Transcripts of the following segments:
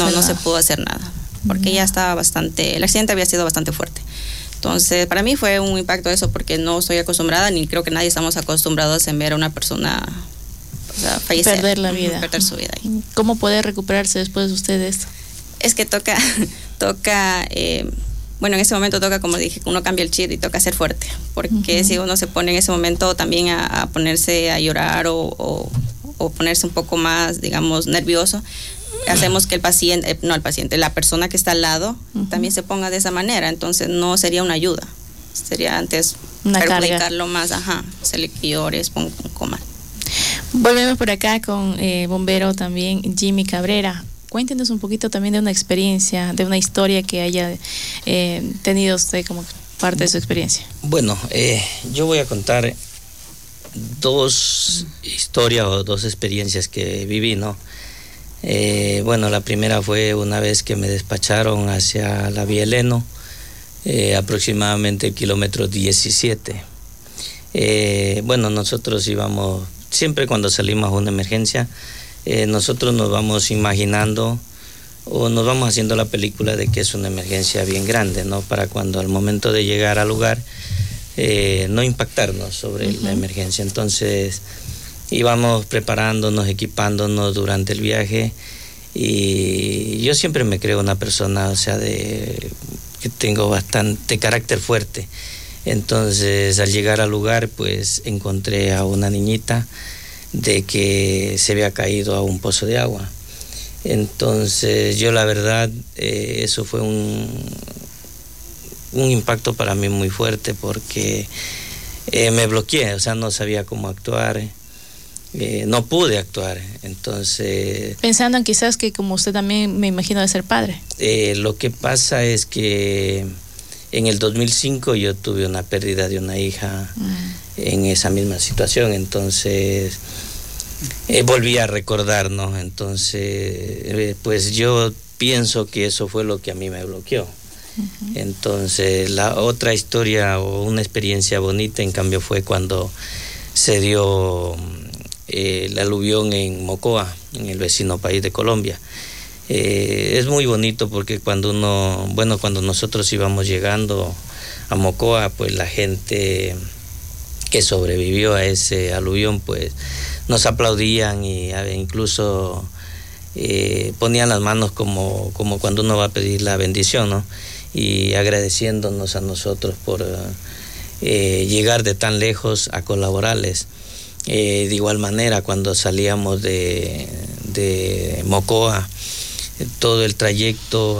no se pudo hacer nada, porque ya estaba bastante, el accidente había sido bastante fuerte. Entonces, para mí fue un impacto eso, porque no estoy acostumbrada, ni creo que nadie estamos acostumbrados en ver a una persona, o sea, fallecer. Perder la vida. Perder su vida ahí. ¿Cómo poder recuperarse después de usted de esto? Es que toca, bueno, en ese momento toca, como dije, uno cambia el chip y toca ser fuerte, porque si uno se pone en ese momento también a ponerse a llorar o ponerse un poco más, digamos, nervioso, hacemos que la persona que está al lado también se ponga de esa manera, entonces no sería una ayuda, sería antes una perjudicarlo más, hacerle que llores, ponga un coma. Volvemos por acá con bombero también Jimmy Cabrera. Cuéntenos un poquito también de una experiencia, de una historia que haya tenido usted como parte de su experiencia. Bueno, yo voy a contar dos historias o dos experiencias que viví, ¿no? Bueno, la primera fue una vez que me despacharon hacia la Vía Eleno, aproximadamente el kilómetro 17. Bueno, nosotros íbamos, siempre cuando salimos a una emergencia, nosotros nos vamos imaginando o nos vamos haciendo la película de que es una emergencia bien grande, ¿no? Para cuando al momento de llegar al lugar no impactarnos sobre la emergencia. Entonces íbamos preparándonos, equipándonos durante el viaje, y yo siempre me creo una persona, o sea, que tengo bastante carácter fuerte. Entonces al llegar al lugar pues encontré a una niñita de que se había caído a un pozo de agua. Entonces yo la verdad eso fue un impacto para mí muy fuerte, porque me bloqueé, o sea, no sabía cómo actuar, no pude actuar. Entonces, pensando en quizás que como usted también me imagino de ser padre. Lo que pasa es que en el 2005 yo tuve una pérdida de una hija en esa misma situación, entonces volví a recordar, ¿no? Entonces, pues yo pienso que eso fue lo que a mí me bloqueó. Entonces, la otra historia o una experiencia bonita, en cambio, fue cuando se dio el aluvión en Mocoa, en el vecino país de Colombia. Es muy bonito porque cuando nosotros íbamos llegando a Mocoa, pues la gente que sobrevivió a ese aluvión, pues nos aplaudían y incluso ponían las manos como cuando uno va a pedir la bendición, ¿no? Y agradeciéndonos a nosotros por llegar de tan lejos a colaborarles. De igual manera, cuando salíamos de Mocoa, todo el trayecto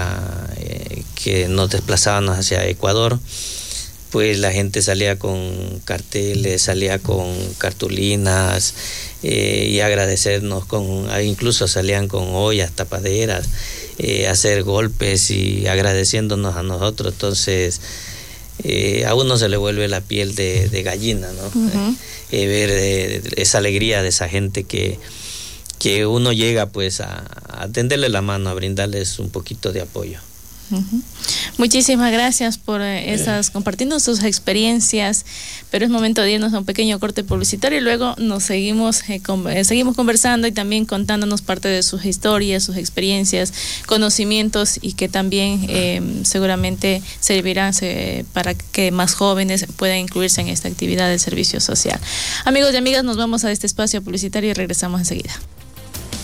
que nos desplazábamos hacia Ecuador, pues la gente salía con carteles, salía con cartulinas y agradecernos, incluso salían con ollas, tapaderas, hacer golpes y agradeciéndonos a nosotros. Entonces a uno se le vuelve la piel de gallina, ¿no? Ver esa alegría de esa gente que uno llega pues a tenderle la mano, a brindarles un poquito de apoyo. Muchísimas gracias por compartiendo sus experiencias, pero es momento de irnos a un pequeño corte publicitario y luego nos seguimos conversando y también contándonos parte de sus historias, sus experiencias, conocimientos, y que también seguramente servirán para que más jóvenes puedan incluirse en esta actividad del servicio social. Amigos y amigas, nos vamos a este espacio publicitario y regresamos enseguida.